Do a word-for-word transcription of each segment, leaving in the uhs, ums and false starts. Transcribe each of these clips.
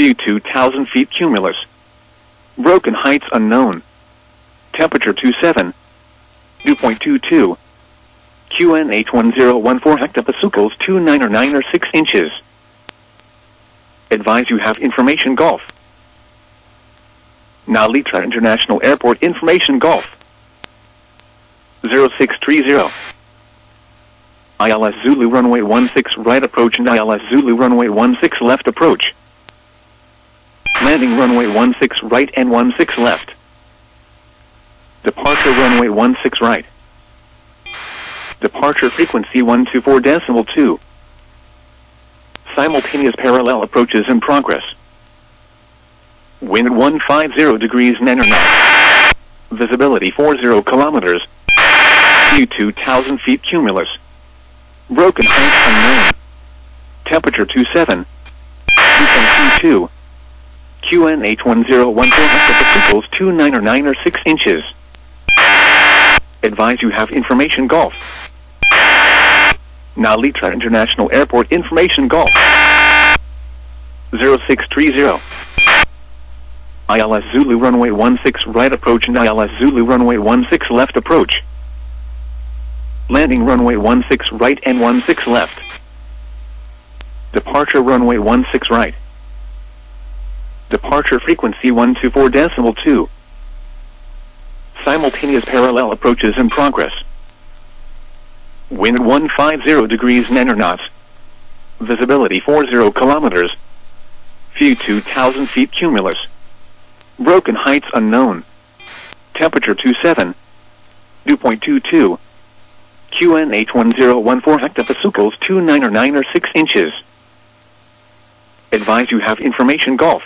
View two thousand feet cumulus. Broken heights unknown. Temperature two seven. Dew point two two. Q N H one zero one four hectopascals two nine or nine or six inches. Advise you have information Golf. Now Litra International Airport information Golf. zero six three zero. I L S Zulu runway one six right approach and I L S Zulu runway one six left approach. Landing runway one six right and one six left. Departure runway one six right. Departure frequency one two four decimal two. Simultaneous parallel approaches in progress. Wind one five zero degrees nine knots. Visibility forty kilometers. View two thousand feet cumulus. Broken heights unknown. Temperature two seven. Dew point two two. Q N H one zero one four hectopascals two nine or nine or six inches. Advise you have information Golf. Now Litra International Airport information Golf. zero six three zero. I L S Zulu runway one six right approach and I L S Zulu runway one six left approach. Landing runway one six right and one six left. Departure runway one six right. Departure frequency one two four decimal two. Simultaneous parallel approaches in progress. Wind one five zero degrees nine knots. Visibility forty kilometers. View two thousand feet cumulus. Broken heights unknown. Temperature two seven. Dew point two two. Q N H one zero one four hectopascals two nine or nine or six inches. Advise you have information Golf.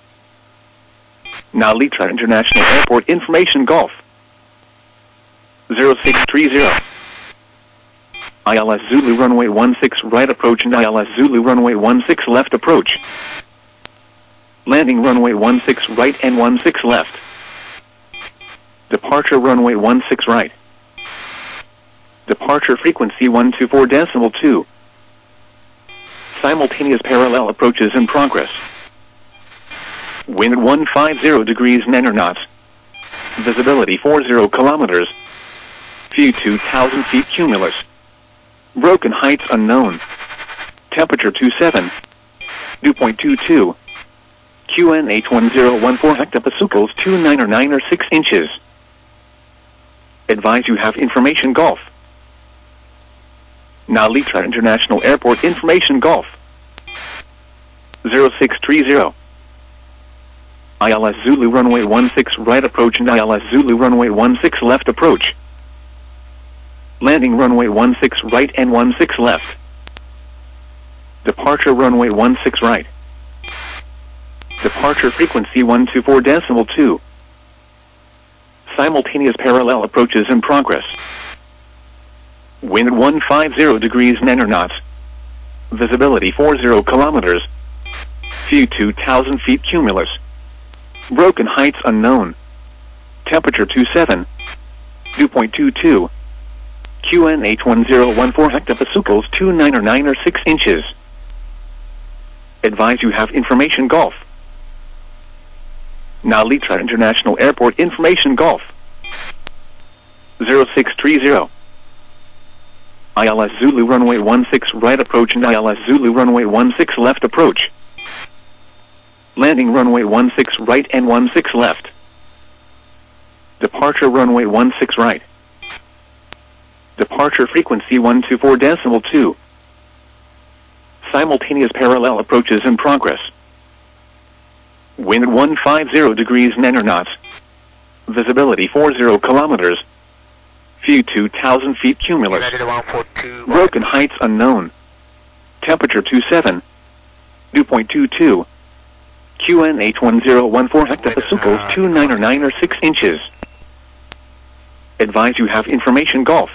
Now Litra International Airport information Golf. zero six three zero. I L S Zulu runway one six right approach and I L S Zulu runway one six left approach. Landing runway one six right and one six left. Departure runway one six right. Departure frequency one two four decimal two. Simultaneous parallel approaches in progress. Wind one five zero degrees nine knots. Visibility forty kilometers. View two thousand feet cumulus. Broken heights unknown. Temperature two seven. Dew point two two. Q N H one zero one four hectopascals two nine or nine or six inches. Advise you have information Golf. Now Litra International Airport information Golf. zero six three zero. I L S Zulu runway one six right approach and I L S Zulu runway one six left approach. Landing runway one six right and one six left. Departure runway one six right. Departure frequency one two four decimal two. Simultaneous parallel approaches in progress. Wind one five zero degrees nine knots. Visibility forty kilometers. View two thousand feet cumulus. Broken heights unknown. Temperature two seven. Dew point two two. Q N H one zero one four hectopascals two nine or nine or six inches. Advise you have information Golf. Now Litra International Airport information Golf. zero six three zero. I L S Zulu runway one six right approach and I L S Zulu runway one six left approach. Landing runway one six right and one six left. Departure runway one six right. Departure frequency one two four decimal two. Simultaneous parallel approaches in progress. Wind one five zero degrees nine knots. Visibility forty kilometers. View two thousand feet cumulus. Broken heights unknown. Temperature two seven. Dew point two two. Q N H one zero one four hectopascals two nine or nine or six inches. Advise you have information Golf.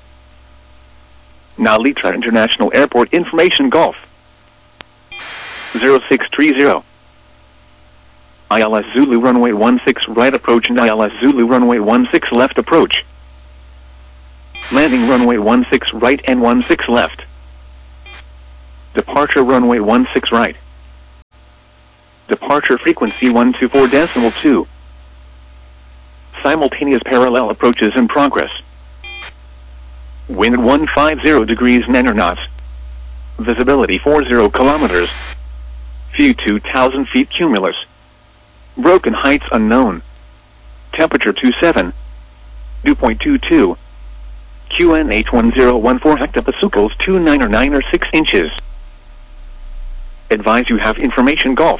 Now Litra International Airport information Golf. zero six three zero. I L S Zulu runway one six right approach and I L S Zulu runway one six left approach. Landing runway one six right and one six left. Departure runway one six right. Departure frequency one two four decimal two. Simultaneous parallel approaches in progress. Wind one five zero degrees nine knots. Visibility forty kilometers. View two thousand feet cumulus. Broken heights unknown. Temperature twenty-seven. Dew point two two. Q N H one zero one four hectopascals twenty-nine or nine or six inches. Advise you have information Golf.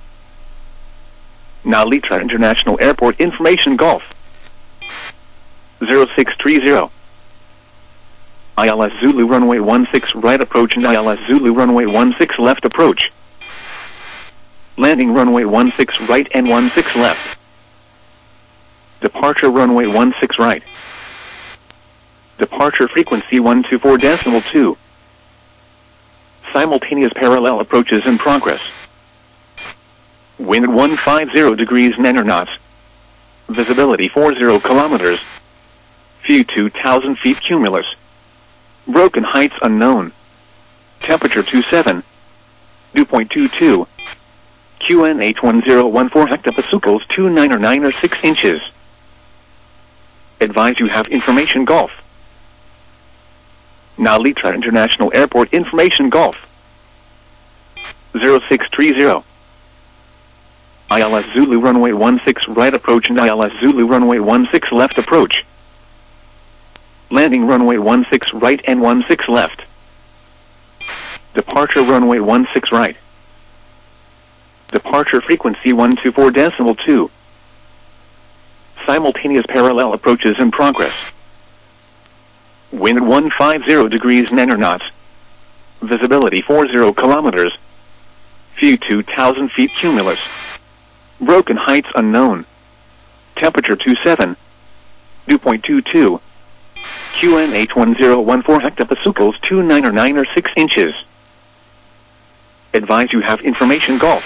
Now Litra International Airport information Golf. zero six three zero. I L S Zulu runway one six right approach and I L S Zulu runway one six left approach. Landing runway one six right and one six left. Departure runway one six right. Departure frequency one two four decimal two. Simultaneous parallel approaches in progress. Wind one five zero degrees nine knots. Visibility forty kilometers. View two thousand feet cumulus. Broken heights unknown. Temperature twenty-seven. Dew point two two. Q N H one zero one four hectopascals twenty-nine or nine or six inches. Advise you have information Golf. Now Litra International Airport information Golf. zero six three zero. I L S Zulu runway one six right approach and I L S Zulu runway one six left approach. Landing runway one six right and one six left. Departure runway one six right. Departure frequency one two four decimal two. Simultaneous parallel approaches in progress. Wind one five zero degrees nine knots. Visibility forty kilometers. View two thousand feet cumulus. Broken heights unknown. Temperature twenty-seven. Dew point two two. Q N H one zero one four hectopascals twenty-nine or nine or six inches. Advise you have information Golf.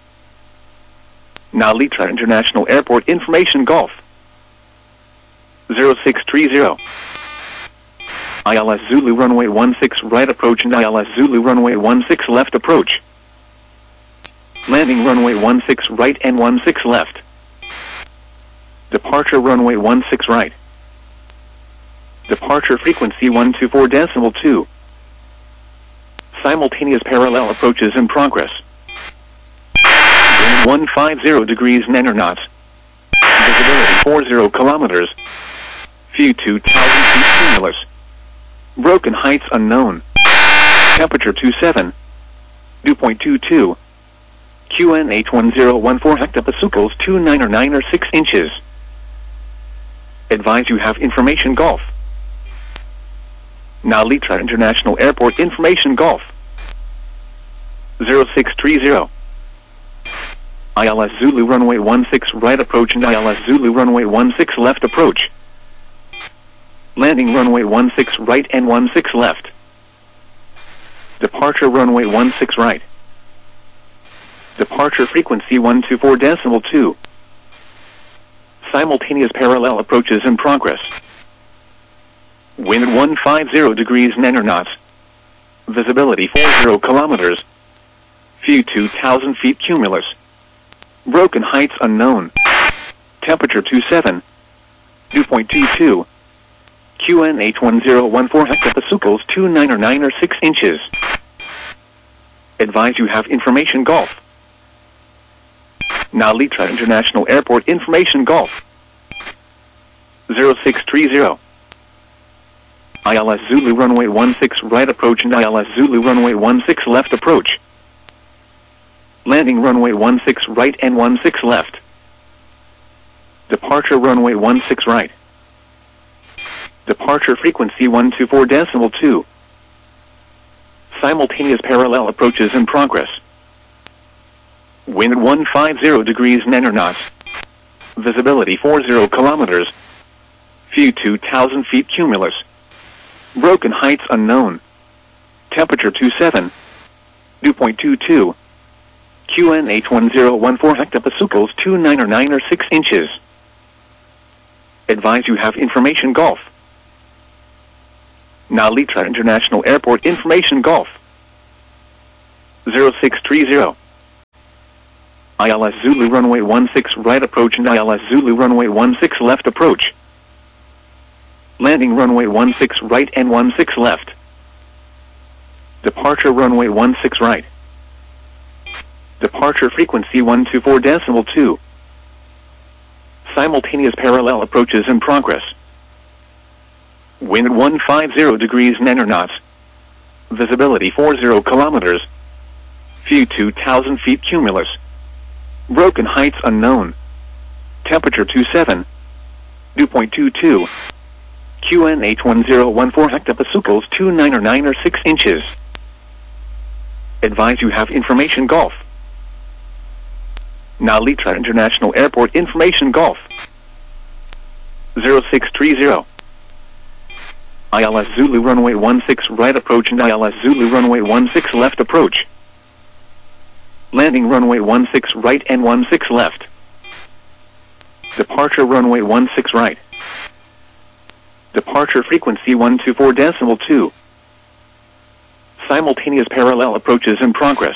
Now Litra International Airport information Golf. zero six three zero. I L S Zulu runway one six right approach and I L S Zulu runway one six left approach. Landing runway one six right and one six left. Departure runway one six right. Departure frequency one two four decimal two. Simultaneous parallel approaches in progress. Wind one five zero degrees nine knots. Visibility forty kilometers. View two thousand feet cumulus. Broken heights unknown. Temperature twenty-seven. Dew point two two. Q N H one zero one four hectopascals twenty-nine or nine or six inches. Advise you have information Golf. Now Litra International Airport information Golf. zero six three zero. I L S Zulu runway one six right approach and I L S Zulu runway one six left approach. Landing runway one six right and one six left. Departure runway one six right. Departure frequency one two four decimal two. Simultaneous parallel approaches in progress. Wind one five zero degrees nine knots. Visibility forty kilometers. View two thousand feet cumulus. Broken heights unknown. Temperature twenty-seven. Dew point two two. Q N H one zero one four hectopascals twenty-nine or nine or six inches. Advise you have information Golf. Now Litra International Airport information Golf. zero six three zero. I L S Zulu runway one six right approach and I L S Zulu runway one six left approach. Landing runway one six right and one six left. Departure runway one six right. Departure frequency one two four decimal two. Simultaneous parallel approaches in progress. Wind one five zero degrees nine knots. Visibility forty kilometers. View two thousand feet cumulus. Broken heights unknown. Temperature twenty-seven. Dew point two two. Q N H one zero one four hectopascals twenty-nine or nine or six inches. Advise you have information Golf. Now Litra International Airport information Golf. zero six three zero. I L S Zulu runway one six right approach and I L S Zulu runway one six left approach. Landing runway one six right and one six left. Departure runway one six right. Departure frequency one two four decimal two. Simultaneous parallel approaches in progress. Wind one five zero degrees nine knots. Visibility forty kilometers. View two thousand feet cumulus. Broken heights unknown. Temperature twenty-seven. Dew point two two. Q N H one zero one four hectopascals two nine or nine or six inches. Advise you have information Golf. Nalitra International Airport information Golf. zero six three zero. I L S Zulu runway one six right approach and I L S Zulu runway one six left approach. Landing runway one six right and one six left. Departure runway one six right. Departure frequency one two four decimal two. Simultaneous parallel approaches in progress.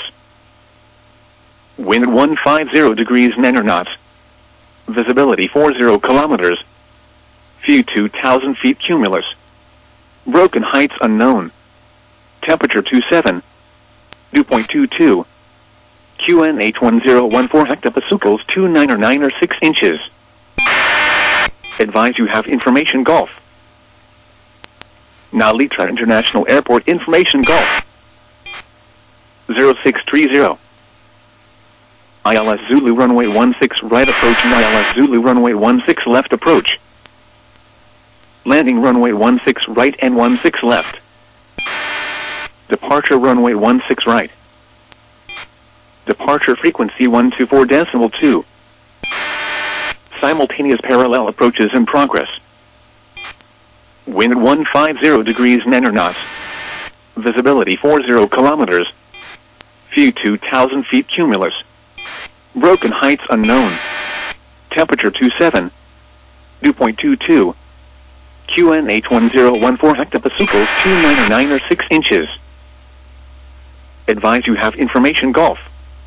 Wind one five zero degrees nine knots. Visibility forty kilometers. View two thousand feet cumulus. Broken heights unknown. Temperature twenty-seven. Dew point two two. Q N H one zero one four hectopascals two nine or nine or six inches. Advise you have information Golf. Nalitra International Airport information Golf. zero six three zero. I L S Zulu runway one six right approach and I L S Zulu runway one six left approach. Landing runway one six right and one six left. Departure runway one six right. Departure frequency one two four decimal two. Simultaneous parallel approaches in progress. Wind one five zero degrees nine knots. Visibility forty kilometers. View two thousand feet cumulus. Broken heights unknown. Temperature twenty-seven. Dew point two two. Q N H one zero one four hectopascals two nine or nine or six inches. Advise you have information Golf.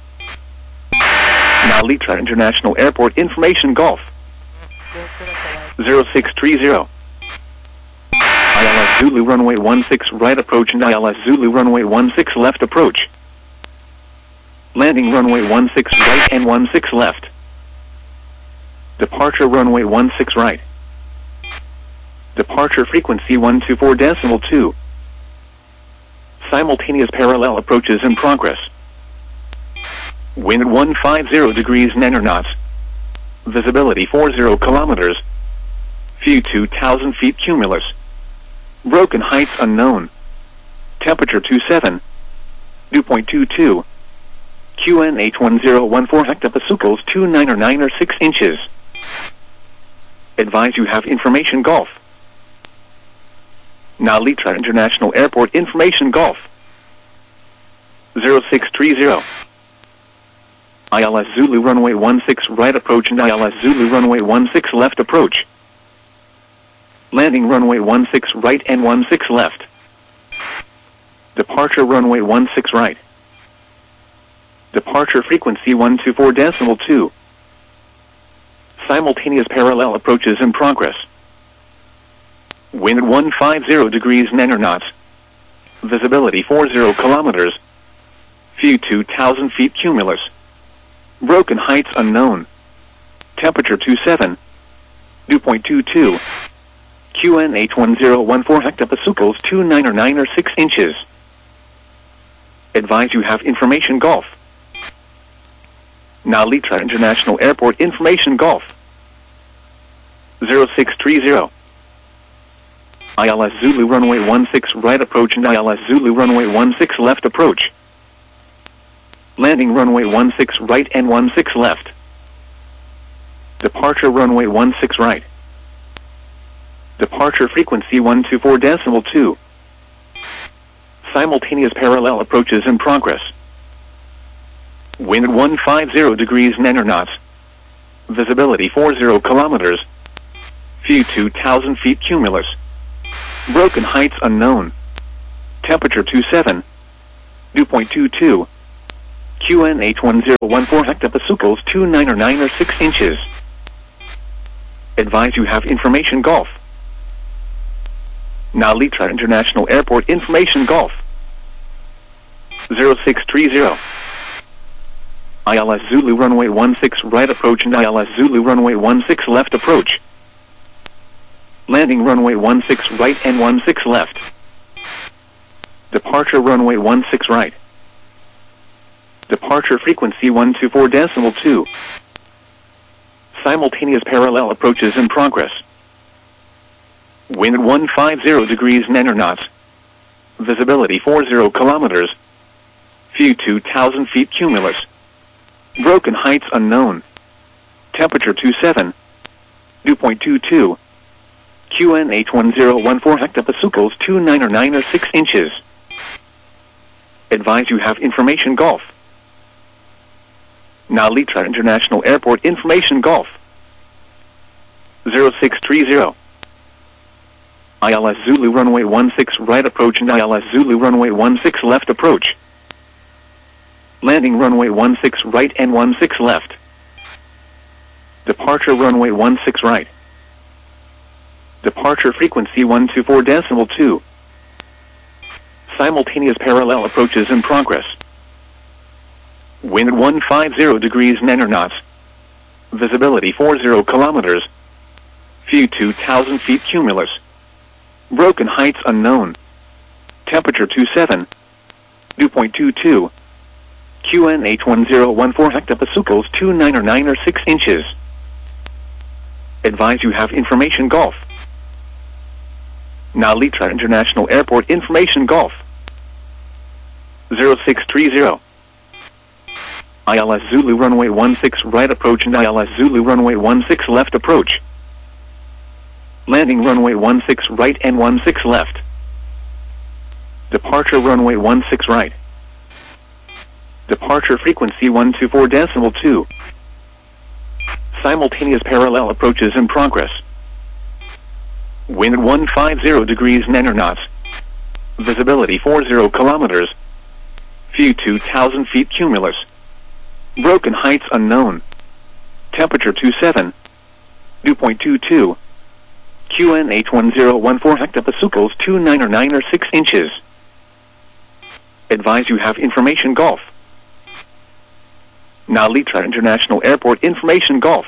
Nalitra International Airport information Golf. zero six three zero. I L S Zulu runway one six right approach and I L S Zulu runway one six left approach. Landing runway one six right and one six left. Departure runway one six right. Departure frequency one two four decimal two. Simultaneous parallel approaches in progress. Wind one five zero degrees nine knots. Visibility forty kilometers. View two thousand feet cumulus. Broken heights unknown. Temperature twenty-seven. Dew point two two. Q N H one zero one four hectopascals two nine or nine or six inches. Advise you have information Golf. Nalitra International Airport information Golf. zero six three zero. I L S Zulu runway one six right approach and I L S Zulu runway one six left approach. Landing runway one six right and one six left. Departure runway one six right. Departure frequency one two four decimal two. Simultaneous parallel approaches in progress. Wind one five zero degrees nine knots. Visibility forty kilometers. View two thousand feet cumulus. Broken heights unknown. Temperature twenty-seven. Dew point two two. Q N H one zero one four hectopascals two nine or nine or six inches. Advise you have information Golf. Nalitra International Airport information Golf. zero six three zero. I L S Zulu runway one six right approach and I L S Zulu runway one six left approach. Landing runway one six right and one six left. Departure runway one six right. Departure frequency one two four decimal two. Simultaneous parallel approaches in progress. Wind one five zero degrees nine knots. Visibility forty kilometers. View two thousand feet cumulus. Broken heights unknown. Temperature twenty-seven. Dew point two two. Q N H one zero one four hectopascals two nine or nine or six inches. Advise you have information Golf. Now Litra International Airport information Golf. zero six three zero. I L S Zulu runway one six right approach and I L S Zulu runway one six left approach. Landing runway one six right and one six left. Departure runway one six right. Departure frequency one two four decimal two. Simultaneous parallel approaches in progress. Wind one five zero degrees nine knots. Visibility forty kilometers. View two thousand feet cumulus. Broken heights unknown. Temperature twenty-seven. Dew point two two. Q N H one zero one four hectopascals two nine or nine or six inches. Advise you have information Golf. Now Litra International Airport information Golf. zero six three zero. I L S Zulu runway one six right approach and I L S Zulu runway one six left approach. Landing runway one six right and one six left. Departure runway one six right. Departure frequency one two four decimal two. Simultaneous parallel approaches in progress. Wind one five zero degrees nine knots. Visibility forty kilometers. View two thousand feet cumulus. Broken heights unknown. Temperature twenty-seven. Dew point two two. Q N H one zero one four hectopascals two nine or nine or six inches. Advise you have information Golf. Now Litra International Airport information Golf. zero six three zero. I L S Zulu runway one six right approach and I L S Zulu runway one six left approach. Landing runway one six right and one six left. Departure runway one six right. Departure frequency one two four decimal two. Simultaneous parallel approaches in progress. Wind one five zero degrees nine knots. Visibility forty kilometers. View two thousand feet cumulus. Broken heights unknown. Temperature twenty-seven. Dew point two two. Q N H one zero one four hectopascals two nine or nine or six inches. Advise you have information Golf. Now Litra International Airport information Golf.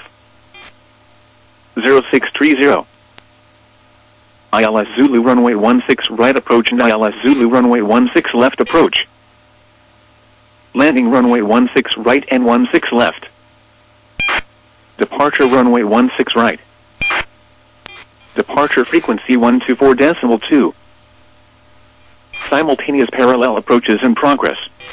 zero six three zero. I L S Zulu runway one six right approach and I L S Zulu runway one six left approach. Landing runway one six right and one six left. Departure runway one six right. Departure frequency one two four decimal two. Simultaneous parallel approaches in progress.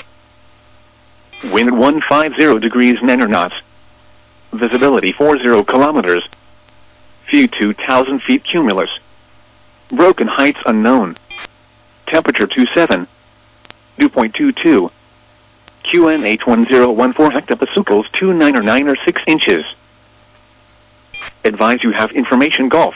Wind one five zero degrees nine knots. Visibility forty kilometers. View two thousand feet cumulus. Broken heights unknown. Temperature twenty-seven. Dew point two two. Q N H one zero one four hectopascals two nine or nine or six inches. Advise you have information Golf.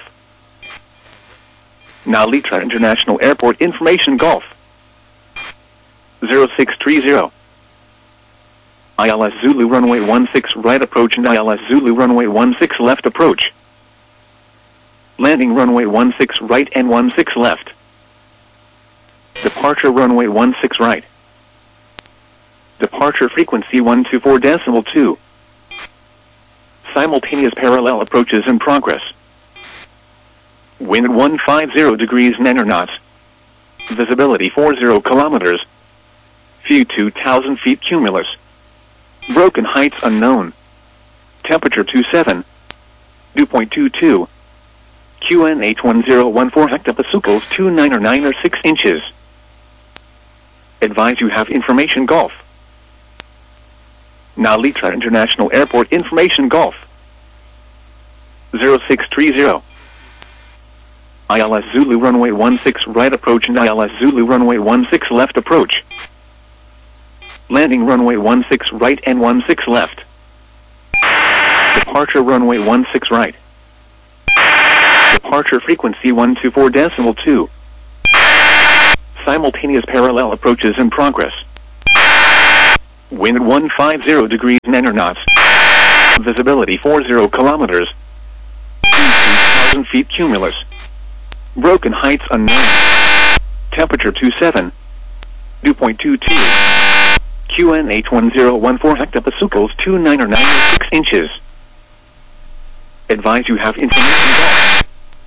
Now Litra International Airport information Golf. zero six three zero. I L S Zulu runway one six right approach and I L S Zulu runway one six left approach. Landing runway one six right and one six left. Departure runway one six right. Departure frequency one two four decimal two. Simultaneous parallel approaches in progress. Wind one five zero degrees nine knots. Visibility forty kilometers. View two thousand feet cumulus. Broken heights unknown. Temperature twenty-seven. Dew point two two. Q N H one zero one four hectopascals two nine or nine or six inches. Advise you have information Golf. Now Litra International Airport information Golf. zero six three zero. I L S Zulu runway one six right approach and I L S Zulu runway one six left approach. Landing runway one six right and one six left. Departure runway one six right. Departure frequency one two four decimal two. Simultaneous parallel approaches in progress. Wind at one five zero degrees nine knots. Visibility four zero kilometers. two thousand feet cumulus. Broken heights unknown. Temperature two seven. Dew point two two. Q N H one zero one four hectopascals two nine or nine or six inches. Advise you have information golf.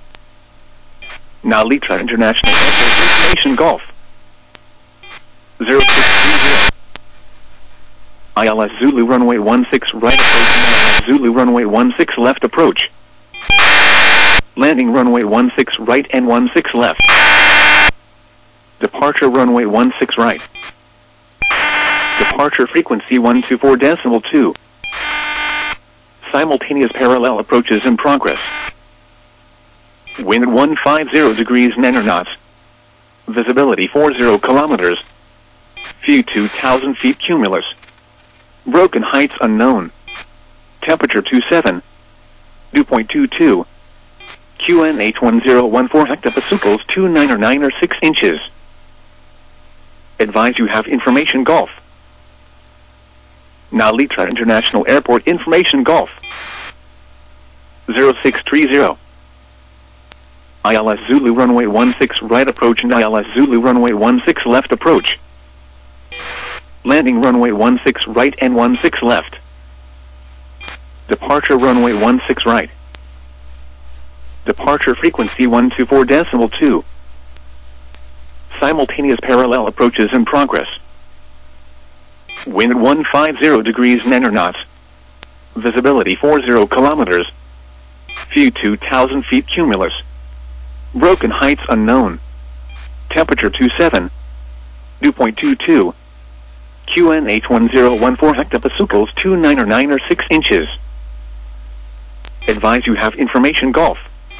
Nalitra International Airport information golf. zero six three zero. I L S Zulu runway one six right approach. I L S Zulu runway one six left approach. Landing runway one six right and one six left. Departure runway one six right. Departure frequency one two four decimal two. Simultaneous parallel approaches in progress. Wind at one five zero degrees nine knots. Visibility four zero kilometers. View two thousand feet cumulus. Broken heights unknown. Temperature two seven. Dew point two two. Q N H one zero one four hectopascals two nine or nine or six inches. Advise you have information golf. Nalitra International Airport information golf. zero six three zero. I L S Zulu runway one six right approach and I L S Zulu runway one six left approach. Landing runway one six right and one six left. Departure runway one six right. Departure frequency one two four decimal two. Simultaneous parallel approaches in progress. Wind at one five zero degrees nine knots. Visibility four zero kilometers. View two thousand feet cumulus. Broken heights unknown. Temperature two seven. Dew point two two. Q N H one zero one four hectopascals two nine or nine or six inches. Advise you have information golf.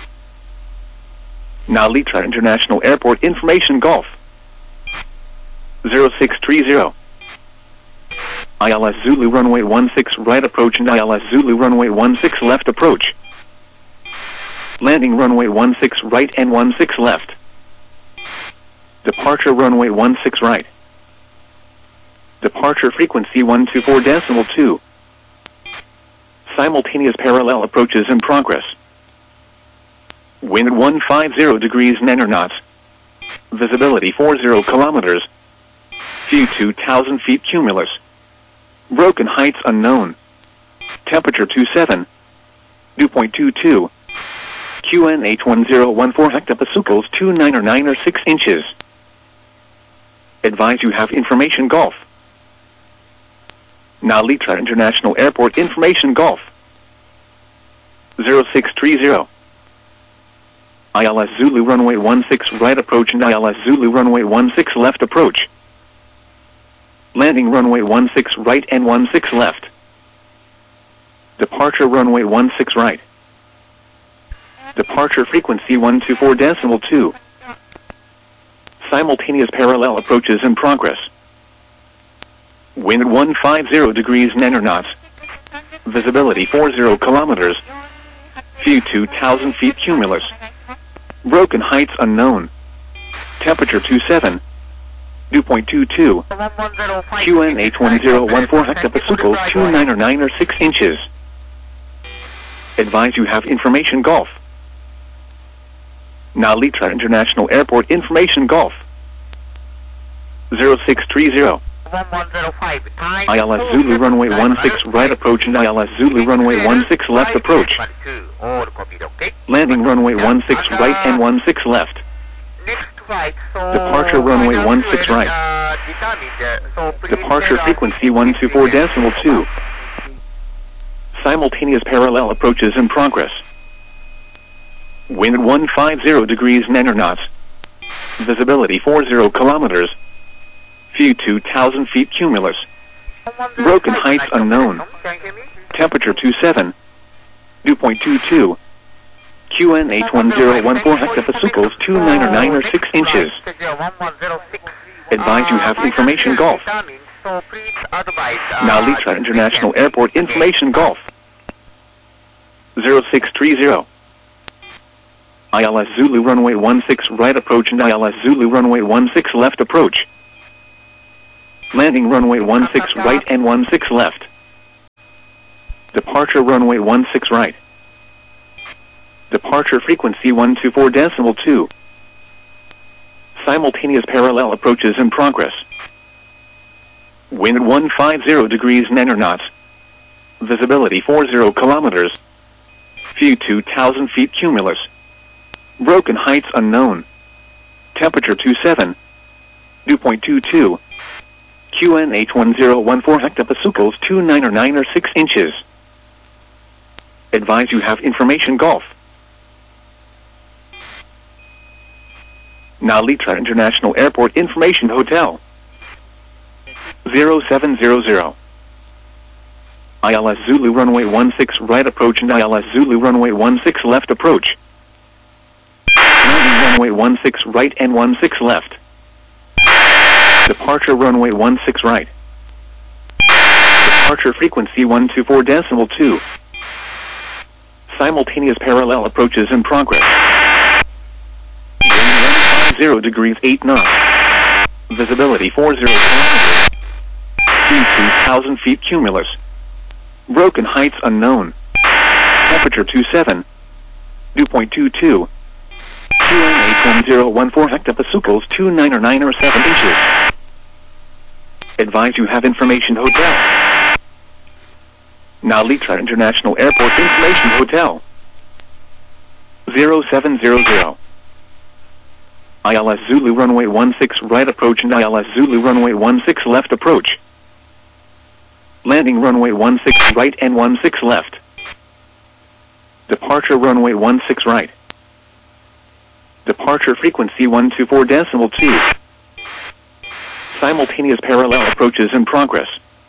Nalitra International Airport information golf. zero six three zero. I L S Zulu runway one six right approach and I L S Zulu runway one six left approach. Landing runway one six right and one six left. Departure runway one six right. Departure frequency one two four decimal two. Simultaneous parallel approaches in progress. Wind at one five zero degrees nine knots. Visibility four zero kilometers. View two thousand feet cumulus. Broken heights unknown. Temperature two seven. Dew point two two. Q N H one zero one four hectopascals two nine or nine or six inches. Advise you have information golf. Nalitra International Airport information golf. zero six three zero. I L S Zulu runway one six right approach and I L S Zulu runway one six left approach. Landing runway one six right and one six left. Departure runway one six right. Departure frequency one two four decimal two. Simultaneous parallel approaches in progress. Wind at one five zero degrees nine knots. Visibility four zero kilometers. View two thousand feet cumulus. Broken heights unknown. Temperature two seven. Dew point two two. Q N H one zero one four hectopascals two nine or nine or six inches. Advise you have information golf. Nalitra International Airport information golf. zero six three zero. I L S Zulu runway one six right approach and I L S Zulu runway one six left approach. Landing runway one six right and one six left. Departure runway one six right. Departure frequency one two four decimal two. Simultaneous parallel approaches in progress. Wind at one five zero degrees nine knots. Visibility four zero kilometers. View two thousand feet cumulus. Broken heights unknown. Temperature two seven. Dew point two two. Q N H one zero one four hectopascals two nine or nine or six inches. Advise you have information golf. Nalitra International Airport information golf. zero six three zero. I L S Zulu runway one six right approach and I L S Zulu runway one six left approach. Landing runway one six right and one six left. Departure runway one six right. Departure frequency one two four decimal two. Simultaneous parallel approaches in progress. Wind one five zero degrees nine knots. Visibility forty kilometers. View two thousand feet cumulus. Broken heights unknown. Temperature twenty-seven. Dew point two two. Q N H one zero one four hectopascals twenty-nine or nine or six inches. Advise you have information Golf. Nalitra International Airport Information Hotel. zero seven zero zero. I L S Zulu runway one six right approach and I L S Zulu runway one six left approach. Landing runway one six right and one six left. Departure runway one six right. Departure frequency one two four decimal two. Simultaneous parallel approaches in progress. Wind one five zero degrees eight knots. Visibility forty kilometers. View two thousand feet cumulus. Broken heights unknown. Temperature twenty-seven. Dew point two two. Q N H one zero one four hectopascals twenty-nine or nine or seven inches. Advise you have information Hotel. Nalitra International Airport Information Hotel. zero seven zero zero. I L S Zulu runway one six right approach and I L S Zulu runway one six left approach. Landing runway one six right and one six left. Departure runway one six right. Departure frequency one two four decimal two. Simultaneous parallel approaches in progress.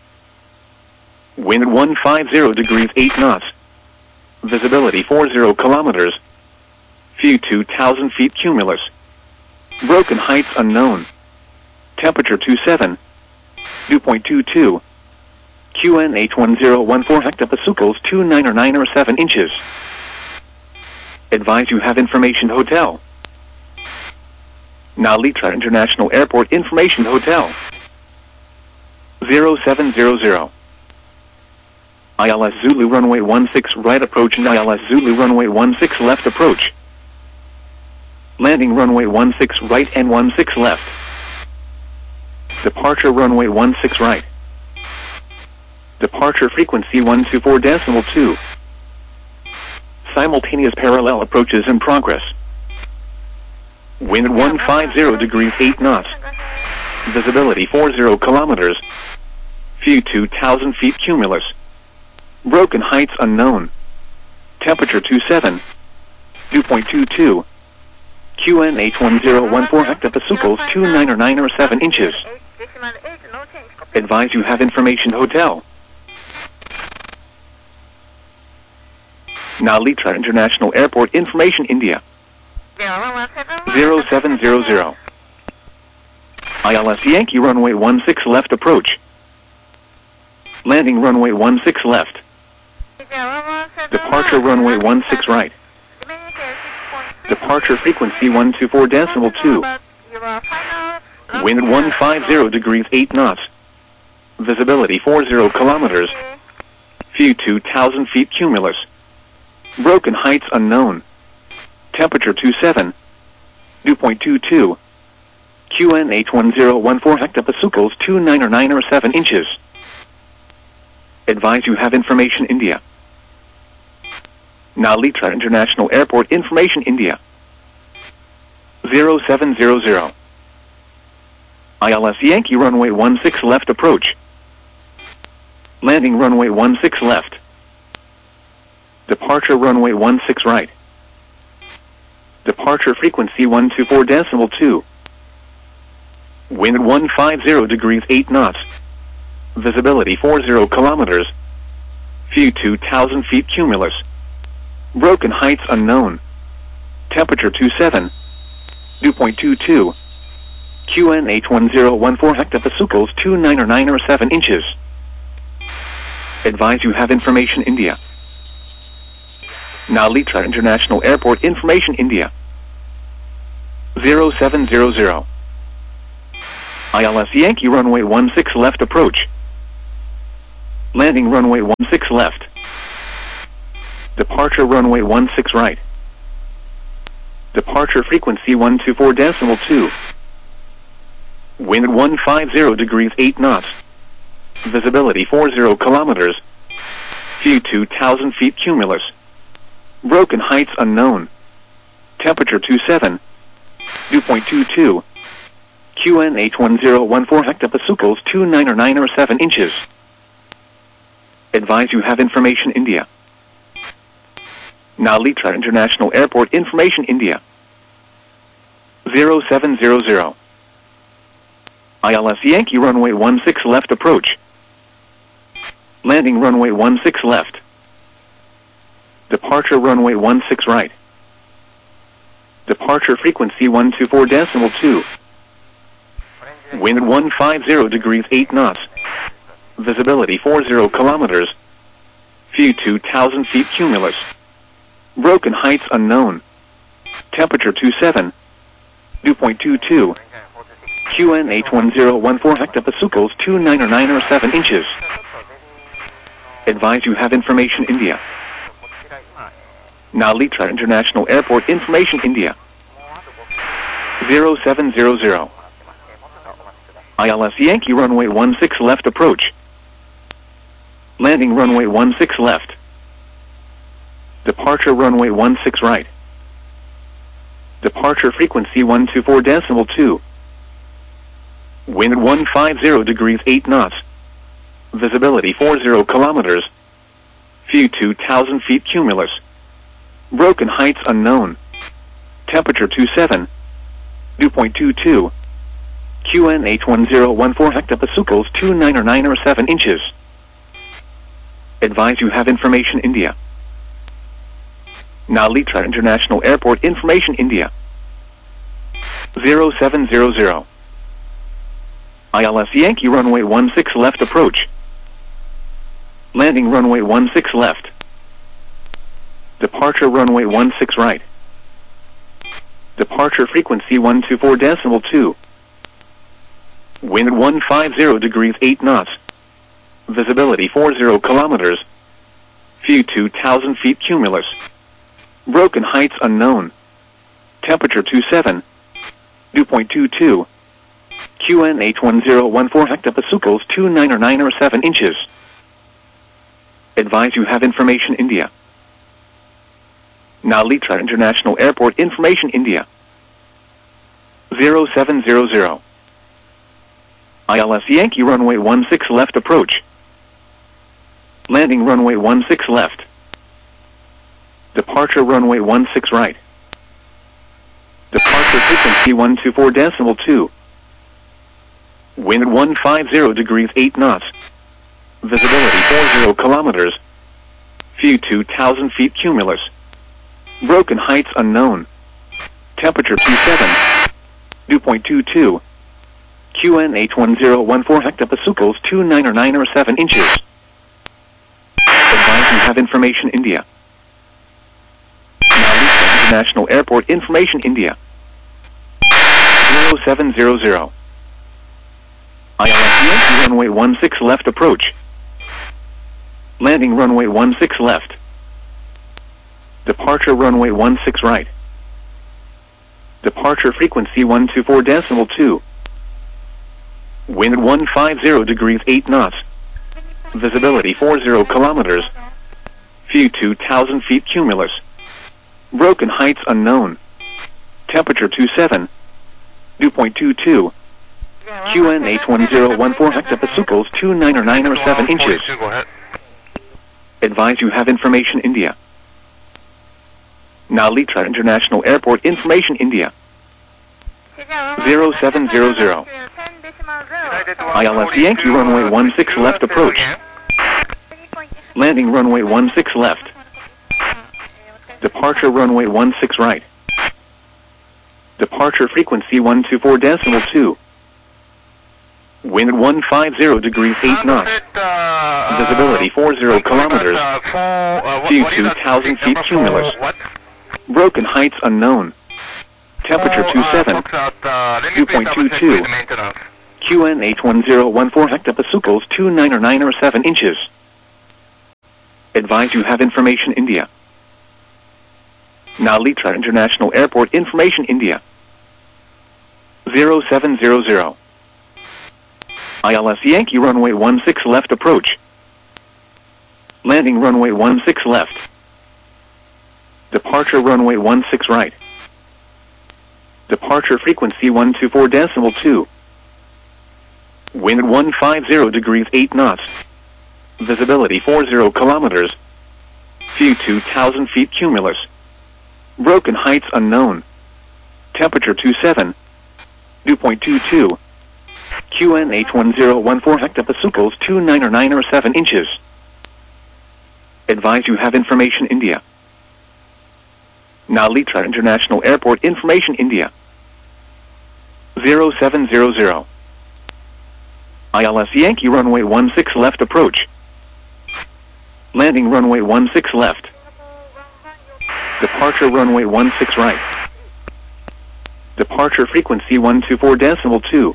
Wind one five zero degrees eight knots. Visibility forty kilometers. View two thousand feet cumulus. Broken heights unknown. Temperature twenty-seven. Dew point two two. Q N H one zero one four hectopascals twenty-nine or nine or seven inches. Advise you have information Hotel. Nalitra International Airport Information Hotel. zero seven zero zero. I L S Zulu runway one six right approach and I L S Zulu runway one six left approach. Landing runway one six right and one six left. Departure runway one six right. Departure frequency one two four decimal two. Simultaneous parallel approaches in progress. Wind one five zero degrees eight knots. Visibility forty kilometers. View two thousand feet cumulus. Broken heights unknown. Temperature twenty-seven. Dew point two two. Q N H one zero one four hectopascals twenty-nine or nine or seven inches. Advise you have information Hotel. Nalitra International Airport Information India. zero seven zero zero. I L S Yankee runway one six left approach. Landing runway one six left. Departure runway one six right. Departure frequency one two four decimal two. Wind one five zero degrees eight knots. Visibility forty kilometers. View two thousand feet cumulus. Broken heights unknown. Temperature twenty-seven. Dew point two two. Q N H one zero one four hectopascals twenty-nine or nine or seven inches. Advise you have information India. Nalitra International Airport Information India. zero seven zero zero. I L S Yankee runway one six left approach. Landing runway one six left. Departure runway one six right. Departure frequency one two four decimal two. Wind one five zero degrees eight knots. Visibility forty kilometers. View two thousand feet cumulus. Broken heights unknown. Temperature twenty-seven. Dew point two two. Q N H one zero one four hectopascals twenty-nine or nine or seven inches. Advise you have information India. Nalitra International Airport Information India. zero seven zero zero. I L S Yankee runway one six left approach. Landing runway one six left. Departure runway one six right. Departure frequency one two four decimal two. Wind one five zero degrees eight knots. Visibility forty kilometers. View two thousand feet cumulus. Broken heights unknown. Temperature twenty-seven. Dew point two two. Q N H one zero one four hectopascals two nine or nine or seven inches. Advise you have information India. Nalitra International Airport information India. zero seven zero zero. I L S Yankee runway one six left approach. Landing runway one six left. Departure runway one six right. Departure frequency one two four decimal two. Wind one five zero degrees eight knots. Visibility forty kilometers. View two thousand feet cumulus. Broken heights unknown. Temperature twenty-seven. Dew point two two. Q N H one zero one four hectopascals two nine or nine or seven inches. Advise you have information India. Nalitra International Airport information India. zero seven zero zero. I L S Yankee runway one six left approach. Landing runway one six left. Departure runway one six right. Departure frequency one two four decimal two. Wind one five zero degrees eight knots. Visibility forty kilometers. View two thousand feet cumulus. Broken heights unknown. Temperature twenty-seven. Dew point two two. Q N H one zero one four hectopascals two nine or nine or seven inches. Advise you have information India. Nalitra International Airport information India. zero seven zero zero. I L S Yankee runway one six left approach. Landing runway one six left. Departure runway one six right. Departure frequency one two four decimal two. Wind one five zero degrees eight knots. Visibility forty kilometers. View two thousand feet cumulus. Broken heights unknown. Temperature twenty-seven. Dew point two two. Q N H one zero one four hectopascals two nine or nine or seven inches. Advise you have information India. Nalitra International Airport information India. zero seven zero zero. I L S Yankee runway one six left approach. Landing runway one six left. Departure runway one six right. Departure frequency one two four decimal two. Wind one five zero degrees eight knots. Visibility forty kilometers. View two thousand feet cumulus. Broken heights unknown. Temperature twenty-seven. Dew point two two. Q N H one zero one four hectopascals two nine or nine or seven inches. Advise you have information India. Nalitra International Airport information India. zero seven zero zero. I L S Yankee runway one six left approach. Landing runway one six left. Departure runway one six right. Departure frequency one two four decimal two. Wind one five zero degrees eight knots. Visibility forty kilometers. View two thousand feet cumulus. Broken heights unknown. Temperature twenty-seven. Dew point two two. Q N H one zero one four hectopascals two nine or nine or seven inches. Advise you have information India. Nalitra International Airport information India. zero seven zero zero. I L S Yankee runway one six left approach. Landing runway one six left. Departure runway one six right. Departure frequency one two four decimal two. Wind one five zero degrees eight knots. Visibility forty kilometers. View two thousand feet cumulus. Broken heights unknown. Temperature twenty-seven. Dew point two two. Q N H one zero one four hectopascals two nine or nine or seven inches. Advise you have information India. Nalitra International Airport information India. zero seven zero zero. I L S Yankee runway one six left approach. Landing runway one six left. Departure runway one six right. Departure frequency one two four decimal two. Wind one five zero degrees eight knots. Visibility forty kilometers. View two thousand feet cumulus. Broken heights unknown. Temperature twenty-seven. Dew point two two. Q N H one zero one four hectopascals two nine or nine or seven inches. Advise you have information India. Nalitra International Airport information India. zero seven zero zero. I L S Yankee runway one six left approach. Landing runway one six left. Departure runway one six right. Departure frequency one two four decimal two.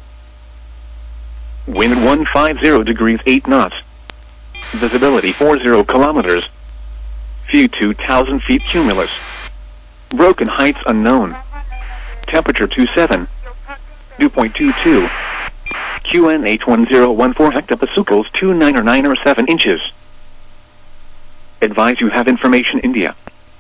Wind one five zero degrees eight knots. Visibility forty kilometers. View two thousand feet cumulus. Broken heights unknown. Temperature twenty-seven. Dew point two two. Q N H one zero one four hectopascals two nine or nine or seven inches. Advise you have information India.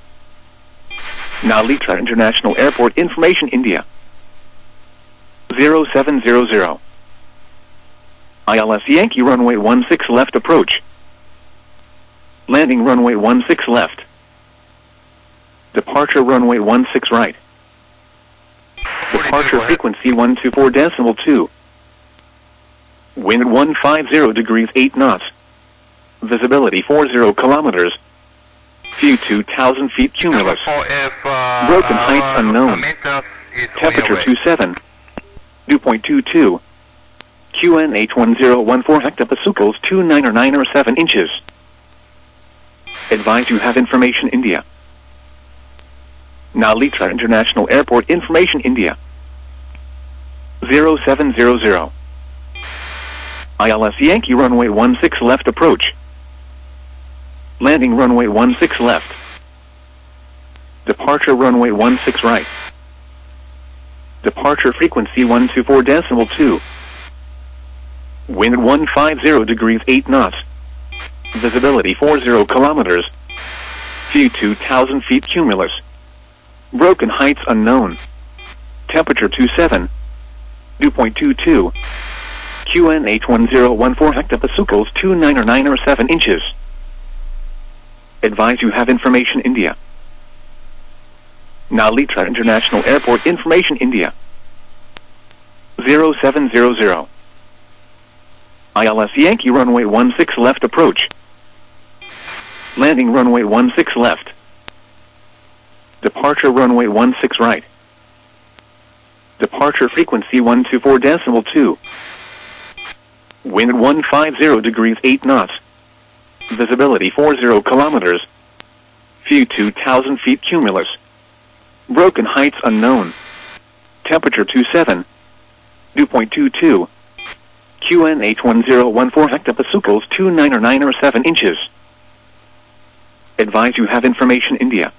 Nalitra International Airport information India. zero seven zero zero. I L S Yankee runway one six left approach. Landing runway one six left. Departure runway one six right. Departure frequency one two four decimal two. Wind one five zero degrees eight knots. Visibility forty kilometers. View two thousand feet cumulus. Broken heights unknown. Temperature twenty-seven. Dew point two two. Q N H one zero one four hectopascals two nine or nine or seven inches. Advise you have information India. Nalitra International Airport information India. zero seven zero zero. I L S Yankee runway one six left approach. Landing runway one six left. Departure runway one six right. Departure frequency one two four decimal two. Wind one five zero degrees eight knots. Visibility forty kilometers. View two thousand feet cumulus. Broken heights unknown. Temperature twenty-seven. Dew point two two. Q N H one zero one four hectopascals two nine or nine or seven inches. Advise you have information India. Nalitra International Airport information India. zero seven zero zero. I L S Yankee runway one six left approach. Landing runway one six left. Departure runway one six right. Departure frequency one two four decimal two. Wind one five zero degrees eight knots. Visibility forty kilometers. View two thousand feet cumulus. Broken heights unknown. Temperature twenty-seven. Dew point two two. Q N H one zero one four hectopascals two nine or nine or seven inches. Advise you have information India.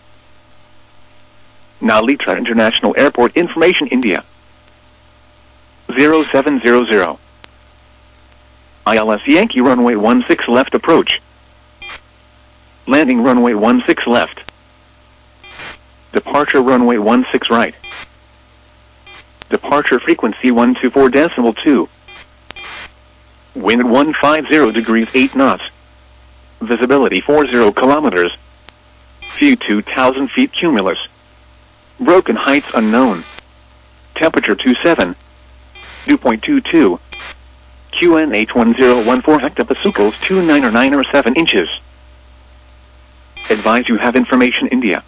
Nalitra International Airport information India. zero seven zero zero. I L S Yankee runway one six left approach. Landing runway one six left. Departure runway one six right. Departure frequency one two four decimal two. Wind one five zero degrees eight knots. Visibility forty kilometers. View two thousand feet cumulus. Broken heights unknown. Temperature twenty-seven. Dew point two two. Q N H one zero one four hectopascals two nine or nine or seven inches. Advise you have information India.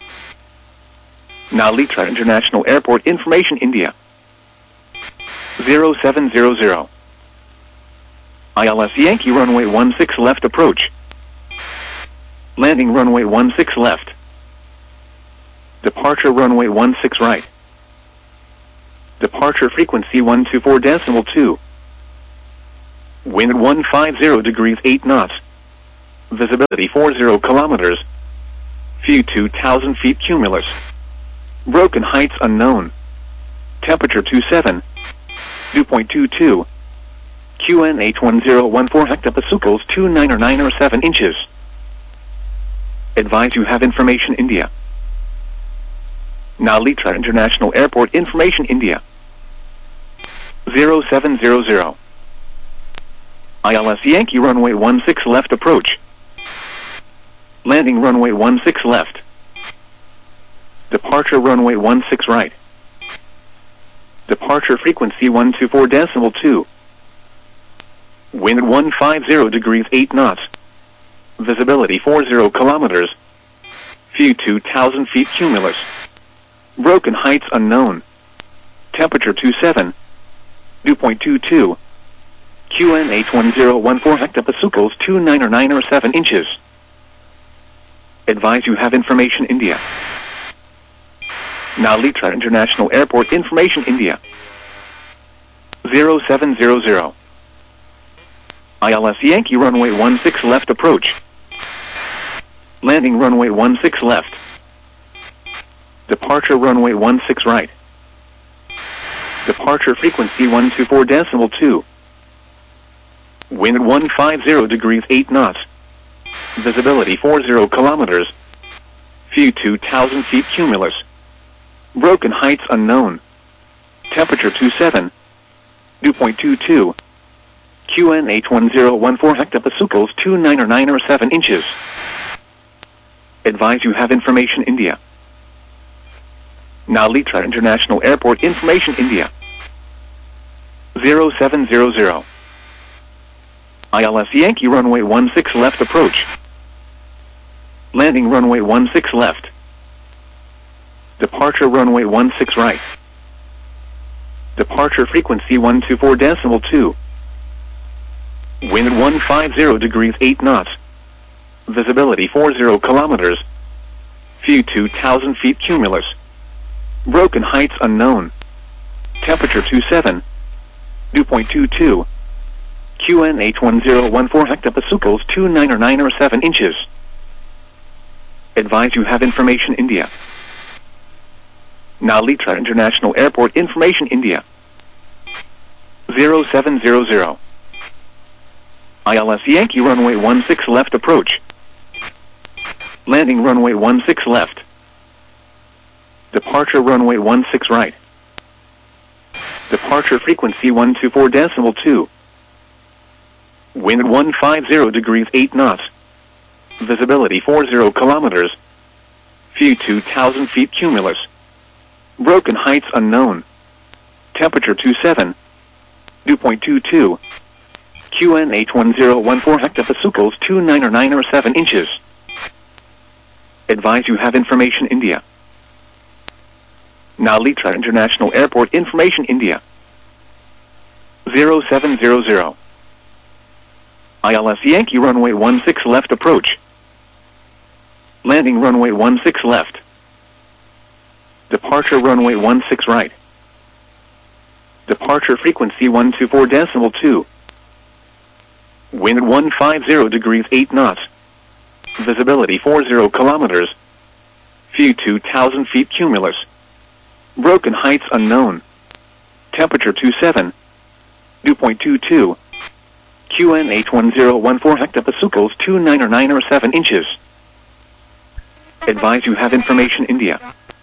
Nalitra International Airport information India. zero seven zero zero. I L S Yankee runway one six left approach. Landing runway one six left. Departure runway one six right. Departure frequency one two four decimal two. Wind at one hundred fifty degrees eight knots. Visibility forty kilometers. View two thousand feet cumulus. Broken heights unknown. Temperature twenty-seven. Dew point two two. Q N H one zero one four hectopascals two nine or nine or seven inches. Advise you have information India. Now Litra International Airport information India. zero seven zero zero. I L S Yankee runway one six left approach. Landing runway one six left. Departure runway one six right. Departure frequency one two four decimal two. Wind at one hundred fifty degrees eight knots. Visibility forty kilometers. View two thousand feet cumulus. Broken heights unknown. Temperature twenty-seven. Dew point two two. Q N H one zero one four hectopascals two nine or nine or seven inches. Advise you have information India. Now Litra International Airport information India. zero seven zero zero. I L S Yankee runway one six left approach. Landing runway one six left. Departure runway one six right. Departure frequency one two four decimal two. Wind at one hundred fifty degrees eight knots. Visibility forty kilometers. View two thousand feet cumulus. Broken heights unknown. Temperature twenty-seven. Dew point two two. Q N H one zero one four hectopascals two nine or nine or seven inches. Advise you have information India. Now Litra International Airport information India. zero seven zero zero. I L S Yankee runway one six left approach. Landing runway one six left. Departure runway one six right. Departure frequency one two four decimal two. Wind at one hundred fifty degrees eight knots. Visibility forty kilometers. View two thousand feet cumulus. Broken heights unknown. Temperature twenty-seven. Dew point two two. Q N H one zero one four hectopascals two nine or nine or seven inches. Advise you have information India. Now Litra International Airport information India. zero seven zero zero. I L S Yankee runway one six left approach. Landing runway one six left. Departure runway one six right. Departure frequency one two four decimal two. Wind at one hundred fifty degrees eight knots. Visibility forty kilometers. View two thousand feet cumulus. Broken heights unknown. Temperature twenty-seven. Dew point two two. Q N H one zero one four hectopascals two nine or nine or seven inches. Advise you have information India. Now Litra International Airport information India. zero seven zero zero. I L S Yankee runway one six left approach. Landing runway one six left. Departure runway one six right. Departure frequency one two four decimal two. Wind at one hundred fifty degrees eight knots. Visibility forty kilometers. View two thousand feet cumulus. Broken heights unknown. Temperature twenty-seven. Dew point two two. Q N H one zero one four hectopascals two nine or nine or seven inches. Advise you have information India.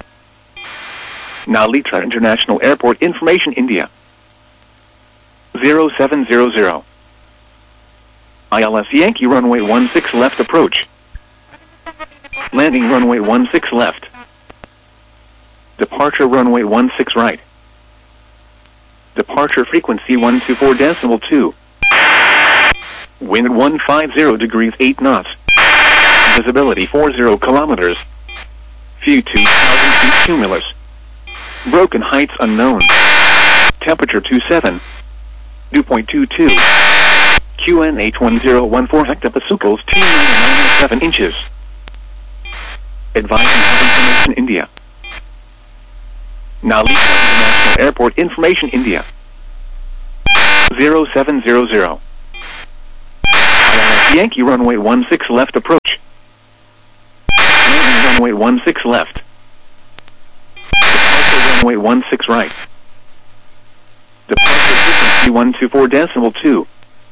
Now Litra International Airport information India. zero seven zero zero. I L S Yankee runway one six left approach. Landing runway one six left. Departure runway one six right. Departure frequency one two four decimal two. Wind at one hundred fifty degrees eight knots. Visibility forty kilometers. View two thousand feet cumulus. Broken heights unknown. Temperature twenty-seven. Dew point two two. Q N H one zero one four hectopascals two nine or nine or seven inches. Advise you have information India. Now Litra International Airport information India. zero seven zero zero. Yankee runway one six left approach. Landing runway one six left. Departure runway one six right. Departure frequency one two four decimal two.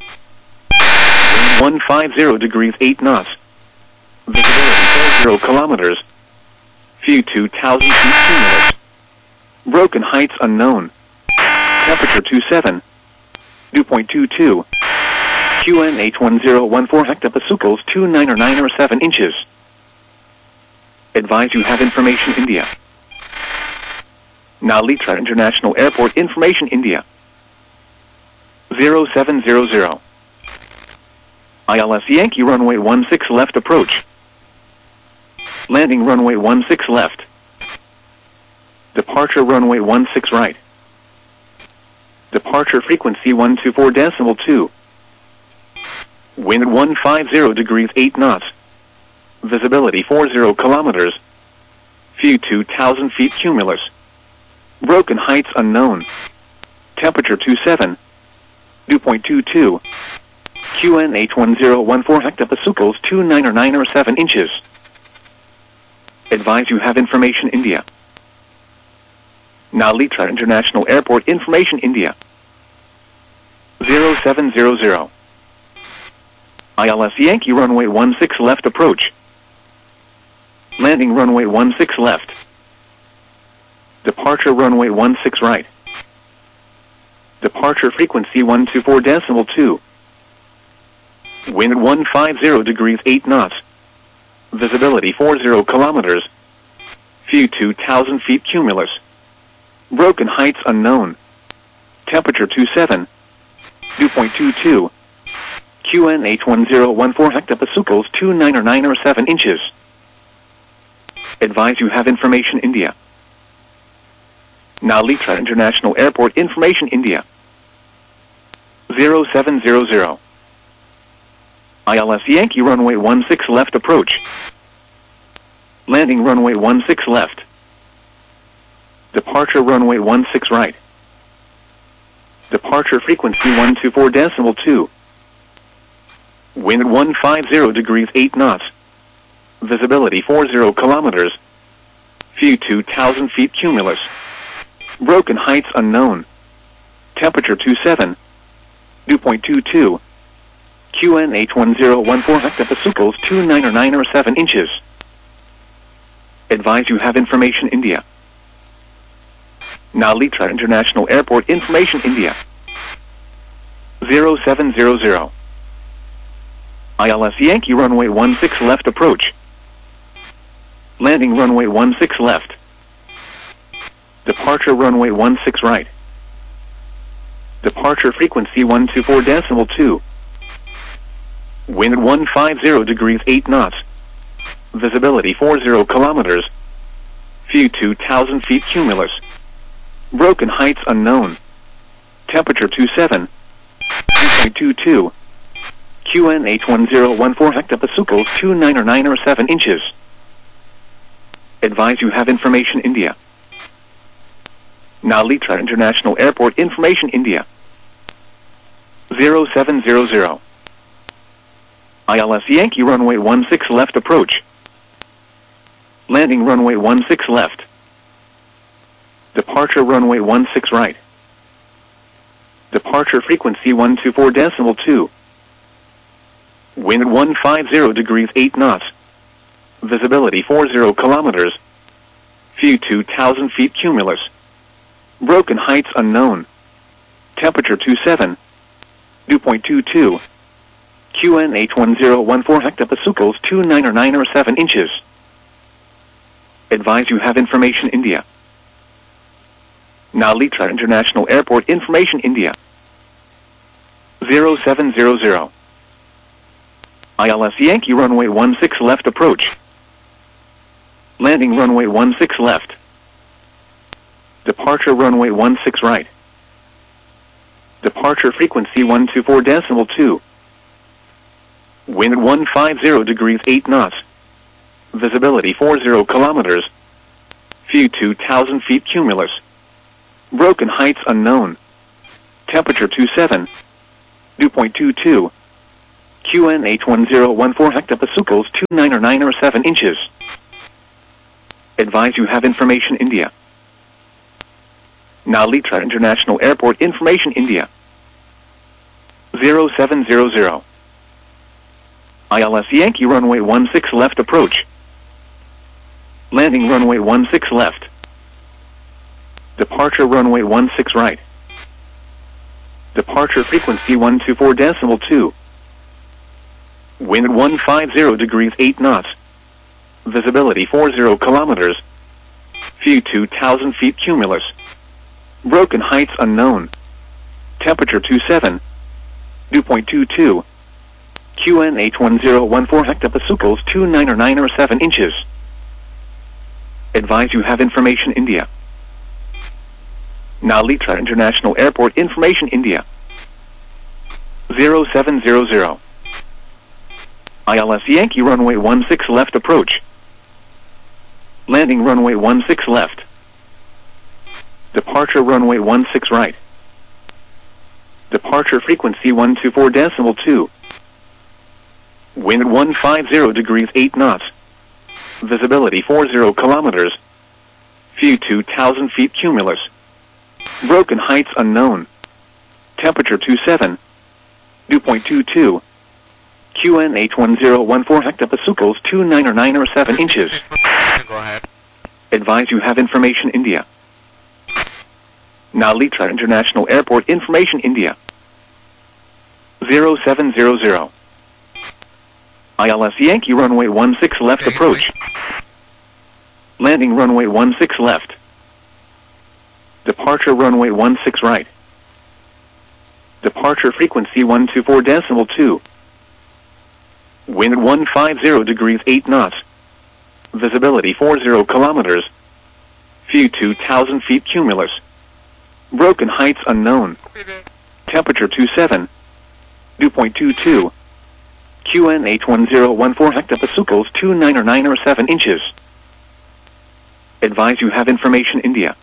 Wind one five zero degrees eight knots. Visibility four zero kilometers. View two thousand feet cumulus. Broken heights unknown. Temperature two seven. Dew point two two. Q N H one zero one four hectopascals two nine or nine or seven inches. Advise you have information India. Now Litra International Airport information India. zero seven zero zero. I L S Yankee runway one six left approach. Landing runway one six left. Departure runway one six right. Departure frequency one two four decimal two. Wind one five zero degrees eight knots. Visibility four zero kilometers. View two thousand feet cumulus. Broken heights unknown. Temperature two seven. Dew point two two. Q N H one zero one four hectopascals two nine or nine or seven inches. Advise you have information India. Now Litra International Airport information India. zero seven zero zero. I L S Yankee runway one six left approach. Landing runway one six left. Departure runway one six right. Departure frequency one two four decimal two. Wind one five zero degrees eight knots. Visibility four zero kilometers. View two thousand feet cumulus. Broken heights unknown. Temperature two seven. Dew point two two. Q N H one zero one four hectopascals two nine or nine or seven inches. Advise you have information India. Now Litra International Airport information India. zero seven zero zero. I L S Yankee runway one six left approach. Landing runway one six left. Departure runway one six right. Departure frequency one two four decimal two. Wind one five zero degrees eight knots. Visibility four zero kilometers. View two thousand feet cumulus. Broken heights unknown. Temperature two seven. Dew point two two. Q N H one zero one four hectopascals two nine or nine or seven inches. Advise you have information India. Now Litra International Airport information India. zero seven zero zero. I L S Yankee runway one six left approach. Landing runway one six left. Departure runway one six right. Departure frequency one two four decimal two. Wind one five zero degrees eight knots. Visibility four zero kilometers. View two thousand feet cumulus. Broken heights unknown. Temperature two seven. Dew point two two. Q N H one zero one four hectopascals two nine or nine or seven inches. Advise you have information India. Now Litra International Airport information India. zero seven zero zero. I L S Yankee runway one six left approach. Landing runway one six left. Departure runway one six right. Departure frequency one two four decimal two. Wind one five zero degrees eight knots. Visibility four zero kilometers. View two thousand feet cumulus. Broken heights unknown. Temperature two seven. Dew point two two. Q N H one zero one four hectopascals two nine or nine or seven inches. Advise you have information India. Now Litra International Airport information India. zero seven zero zero. I L S Yankee runway one six left approach. Landing runway one six left. Departure runway one six right. Departure frequency one two four decimal two. Wind one five zero degrees eight knots. Visibility four zero kilometers. View two thousand feet cumulus. Broken heights unknown. Temperature two seven. Dew point two two. Q N H one zero one four hectopascals two nine or nine or seven inches. Advise you have information India. Nalitra International Airport information India. zero seven zero zero. I L S Yankee runway one six left approach. Landing runway one six left. Departure runway one six right. Departure frequency one two four decimal two. Wind one five zero degrees eight knots. Visibility forty kilometers. View two thousand feet cumulus. Broken heights unknown. Temperature twenty-seven. Dew point two two. Q N H one zero one four hectopascals two nine or nine or seven inches. Advise you have information India. Nalitra International Airport information India. zero seven zero zero. I L S Yankee runway one six left approach. Landing runway one six left. Departure runway one six right. Departure frequency one two four decimal two. Wind one five zero degrees eight knots. Visibility forty kilometers. View two thousand feet cumulus. Broken heights unknown. Temperature twenty-seven. Dew point two two. Q N H one zero one four hectopascals two nine or nine or seven inches. Go ahead. Advise you have information India. Nalitra International Airport information India. zero seven zero zero. I L S Yankee runway one six left Okay, approach. Landing runway one six left. Departure runway one six right. Departure frequency one two four decimal two. Wind one five zero degrees eight knots. Visibility forty kilometers. View two thousand feet cumulus. Broken heights unknown. Temperature twenty-seven. Dew point two two. Q N H one zero one four hectopascals two nine or nine or seven inches. Advise you have information India.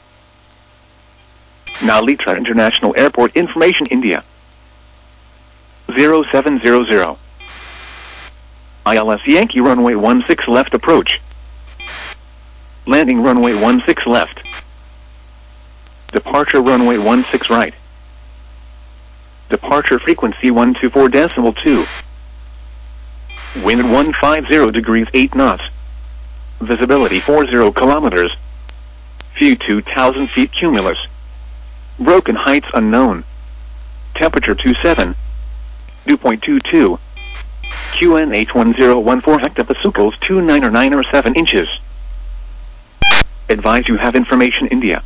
Nalitra International Airport information India. zero seven zero zero. I L S Yankee runway one six left approach. Landing runway one six left. Departure runway one six right. Departure frequency one two four decimal two. Wind one five zero degrees eight knots. Visibility forty kilometers. View two thousand feet cumulus. Broken heights unknown. Temperature twenty-seven. Dew point two two. Q N H one zero one four hectopascals two nine or nine or seven inches. Advise you have information India.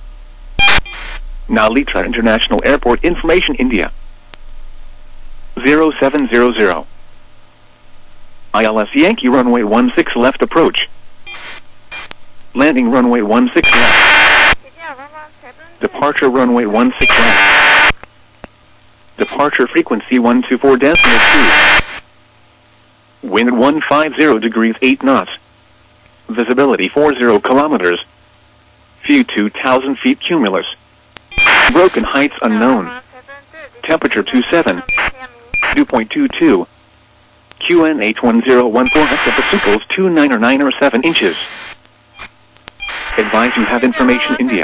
Nalitra International Airport information India. zero seven zero zero. I L S Yankee runway one six left approach. Landing runway one six left. Departure runway one six left. Departure frequency one two four decimal two. Wind one five zero degrees eight knots. Visibility forty kilometers. View two thousand feet cumulus. Broken heights unknown. Temperature twenty-seven. Dew point two two. Q N H one zero one four hectopascals two nine or nine or seven inches. Advise you have information India.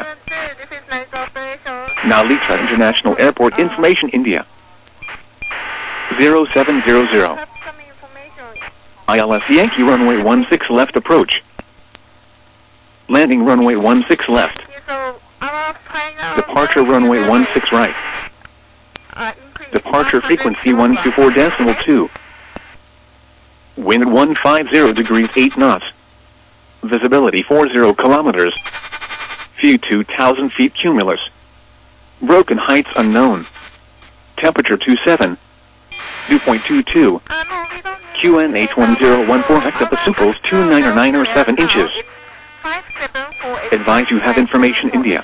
Nalitra International Airport information India. zero seven zero zero. I L S Yankee runway one six left approach. Landing runway one six left. Departure runway one six right. Departure frequency one two four decimal two. Wind one five zero degrees eight knots. Visibility forty kilometers. View two thousand feet cumulus. Broken heights unknown. Temperature twenty-seven. Dew point two two. Q N H one zero one four hectopascals two nine or nine or seven inches. Advise you have information India.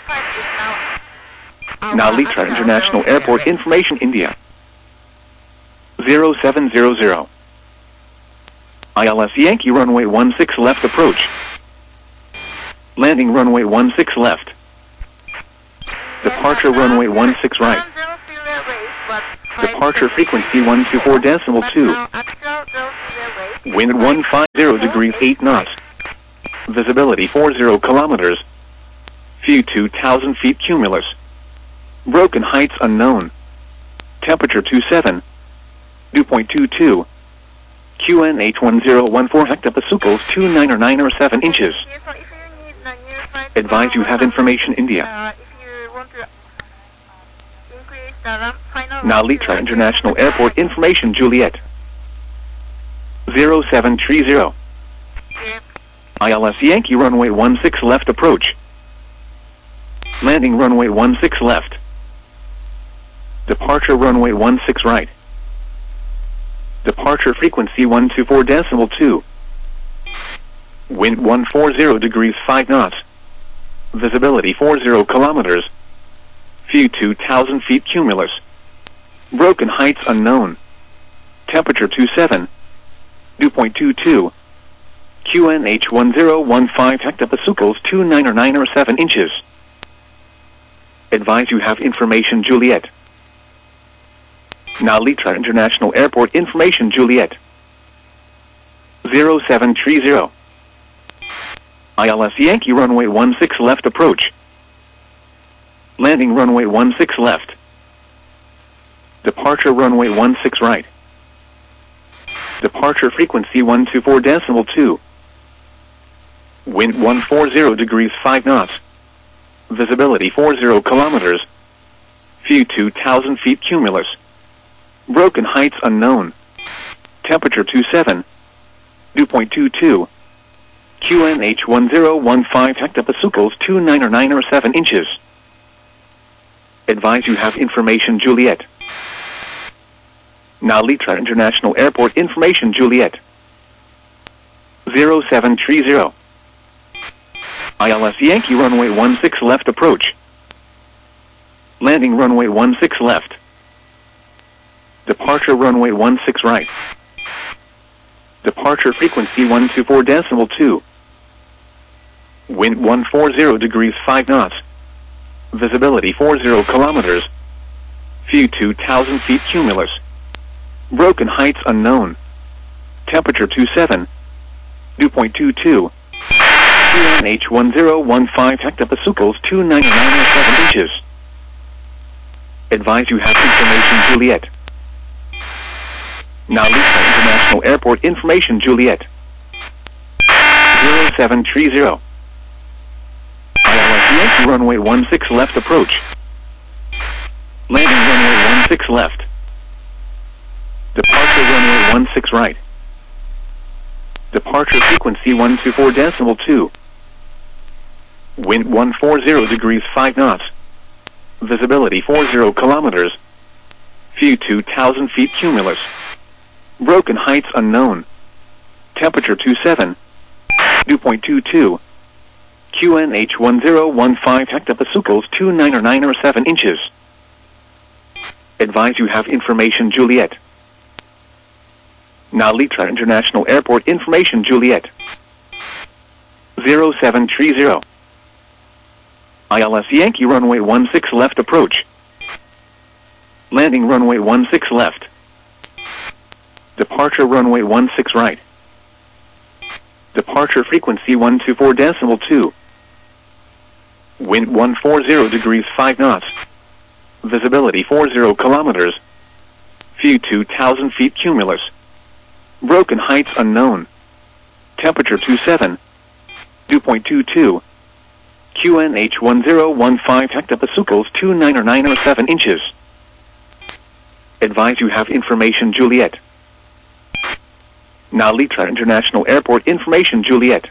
Nalitra International Airport information India. zero seven zero zero. I L S Yankee runway one six left approach. Landing runway one six left. Departure runway one six right. Departure frequency one two four decimal two. Wind one five zero degrees eight knots. Visibility forty kilometers. View two thousand feet cumulus. Broken heights unknown. Temperature twenty-seven. Dew point two two. Q N H one zero one four hectopascals two nine or nine or seven inches. Advise you have information India. Nalitra International Airport information Juliet. zero seven three zero. I L S Yankee runway one six left approach. Landing runway one six left. Departure runway one six right. Departure frequency one two four decimal two. Wind one forty degrees five knots. Visibility forty kilometers. View two thousand feet cumulus. Broken heights unknown. Temperature twenty-seven. Dew point two two. Q N H one zero one five hectopascals two nine or nine or seven inches. Advise you have information Juliet. Nalitra International Airport information Juliet. zero seven three zero. I L S Yankee runway one six left approach. Landing runway one six left. Departure runway one six right. Departure frequency one two four decimal two. Wind one forty degrees five knots. Visibility forty kilometers. View two thousand feet cumulus. Broken heights unknown. Temperature twenty-seven. Dew point two two. Q N H one zero one five hectopascals two nine or nine or seven inches. Advise you have information Juliet. Nalitra International Airport information Juliet. zero seven three zero. I L S Yankee runway one six left approach. Landing runway one six left. Departure runway one six right. Departure frequency one two four decimal two. Wind one forty degrees five knots. Visibility forty kilometers. View two thousand feet cumulus. Broken heights unknown. Temperature twenty-seven. Dew point two two. Q N H one zero one five hectopascals two nine or nine or seven inches. Advise you have information Juliet. Nalitra International Airport information Juliet. zero seven three zero. I L S Yankee runway one six left approach. Landing runway one six left. Departure runway one six right. Departure frequency one two four decimal two. Wind one forty degrees five knots. Visibility forty kilometers. View two thousand feet cumulus. Broken heights unknown. Temperature twenty-seven. Dew point two two. Q N H one zero one five hectopascals two nine or nine or seven inches. Advise you have information Juliet. Nalitra International Airport information Juliet. zero seven three zero. I L S Yankee runway one six left approach. Landing runway one six left. Departure runway one six right. Departure frequency one two four decimal two. Wind one forty degrees five knots. Visibility forty kilometers. View two thousand feet cumulus. Broken heights unknown. Temperature twenty-seven. Dew point two two. Q N H one zero one five hectopascals two nine or nine or seven inches. Advise you have information Juliet. Nalitra International Airport information Juliet.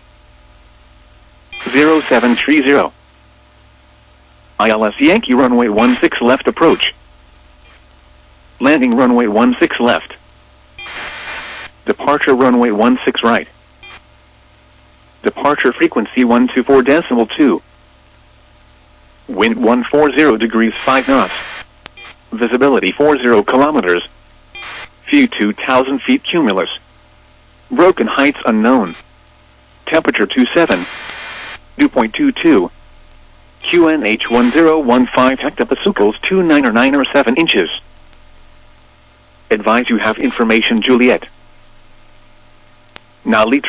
zero seven three zero. I L S Yankee runway one six left approach. Landing runway one six left. Departure runway one six right. Departure frequency one two four decimal two. Wind one forty degrees five knots. Visibility forty kilometers. View two thousand feet cumulus. Broken heights unknown. Temperature twenty-seven. Dew point two two. Q N H one zero one five hectopascals two nine or nine or seven inches. Advise you have information Juliet. Now